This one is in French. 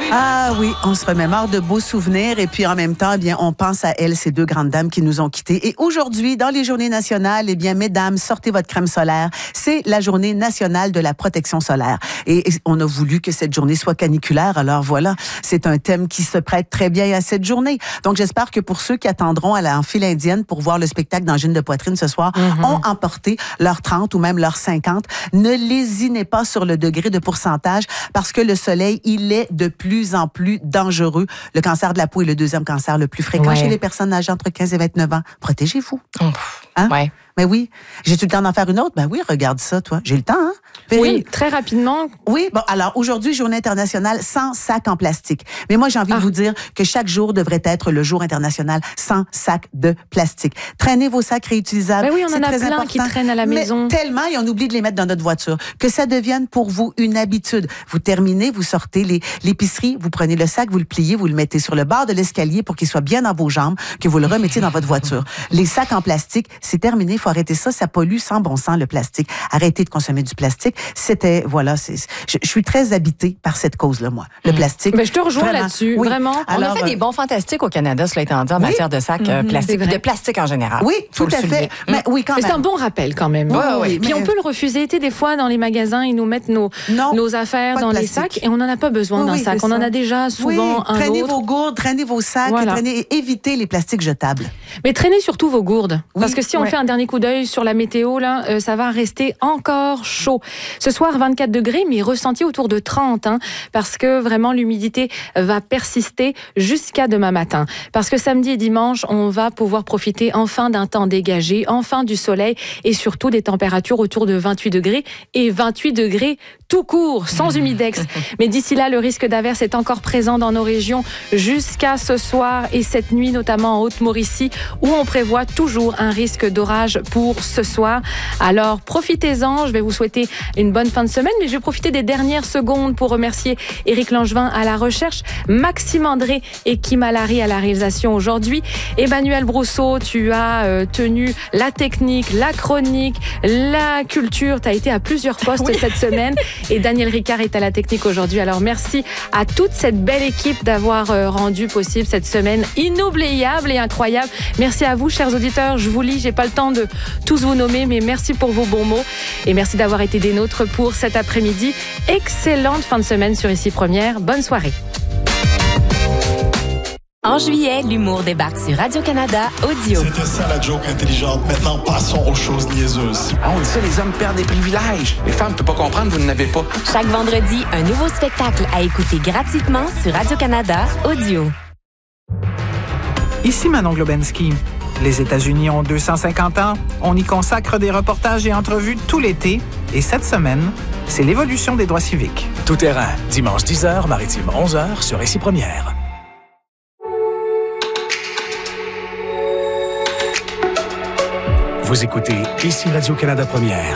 Ah oui, on se remémore de beaux souvenirs et puis en même temps, eh bien, on pense à elles, ces deux grandes dames qui nous ont quittés. Et aujourd'hui, dans les journées nationales, eh bien, mesdames, sortez votre crème solaire. C'est la journée nationale de la protection solaire. Et on a voulu que cette journée soit caniculaire. Alors voilà, c'est un thème qui se prête très bien à cette journée. Donc j'espère que pour ceux qui attendront en file indienne pour voir le spectacle d'angine de poitrine ce soir, ont emporté leur 30 ou même leur 50. Ne lésinez pas sur le degré de pourcentage parce que le soleil, il est de plus en plus dangereux. Le cancer de la peau est le deuxième cancer le plus fréquent chez les personnes âgées entre 15 et 29 ans. Protégez-vous. Hein? Ouais. Mais oui. J'ai-tu le temps d'en faire une autre? Ben oui, regarde ça, toi. J'ai le temps, hein? Oui, très rapidement. Oui, bon, alors aujourd'hui, journée internationale sans sac en plastique. Mais moi, j'ai envie de vous dire que chaque jour devrait être le jour international sans sac de plastique. Traînez vos sacs réutilisables. Ben oui, on en a plein important. qui traînent à la maison. Mais tellement, et on oublie de les mettre dans notre voiture. Que ça devienne pour vous une habitude. Vous terminez, vous sortez l'épicerie, vous prenez le sac, vous le pliez, vous le mettez sur le bord de l'escalier pour qu'il soit bien dans vos jambes, que vous le remettiez dans votre voiture. Les sacs en plastique, c'est terminé. Il faut arrêter ça. Ça pollue sans bon sens, le plastique. Arrêtez de consommer du plastique. Je suis très habitée par cette cause-là, moi. Le plastique. Mais je te rejoins là-dessus, vraiment. Alors, on a fait des bons fantastiques au Canada, cela étant dit, en matière de sacs plastiques, de plastique en général. Oui, tout à fait. Mais oui, quand même. C'est un bon rappel, quand même. Oui. Puis on peut le refuser. Des fois, dans les magasins, ils nous mettent nos affaires dans les sacs et on n'en a pas besoin d'un sac. On en a déjà souvent un autre. Traînez vos gourdes, traînez vos sacs, évitez les plastiques jetables. Mais traînez surtout vos gourdes. Parce que si on fait un dernier coup d'œil sur la météo, là, ça va rester encore chaud. Ce soir, 24 degrés, mais ressenti autour de 30, parce que vraiment l'humidité va persister jusqu'à demain matin. Parce que samedi et dimanche, on va pouvoir profiter enfin d'un temps dégagé, enfin du soleil et surtout des températures autour de 28 degrés et 28 degrés tout court, sans humidex. Mais d'ici là, le risque d'averse est encore présent dans nos régions jusqu'à ce soir et cette nuit, notamment en Haute-Mauricie, où on prévoit toujours un risque d'orage pour ce soir. Alors, profitez-en. Je vais vous souhaiter une bonne fin de semaine, mais je vais profiter des dernières secondes pour remercier Éric Langevin à la recherche, Maxime André et Kim Alary à la réalisation aujourd'hui. Emmanuel Brousseau, tu as tenu la technique, la chronique, la culture. Tu as été à plusieurs postes cette semaine. Et Daniel Ricard est à la technique aujourd'hui. Alors merci à toute cette belle équipe d'avoir rendu possible cette semaine inoubliable et incroyable. Merci à vous, chers auditeurs. Je vous lis, j'ai pas le temps de tous vous nommer, mais merci pour vos bons mots. Et merci d'avoir été des nôtres pour cet après-midi. Excellente fin de semaine sur Ici Première. Bonne soirée. En juillet, l'humour débarque sur Radio-Canada Audio. C'était ça la joke intelligente. Maintenant, passons aux choses niaiseuses. On dit ça, les hommes perdent des privilèges. Les femmes ne peuvent pas comprendre, vous n'en avez pas. Chaque vendredi, un nouveau spectacle à écouter gratuitement sur Radio-Canada Audio. Ici Manon Globensky. Les États-Unis ont 250 ans. On y consacre des reportages et entrevues tout l'été. Et cette semaine, c'est l'évolution des droits civiques. Tout terrain, dimanche 10h, maritime 11h sur Ici Première. Vous écoutez Ici Radio-Canada Première.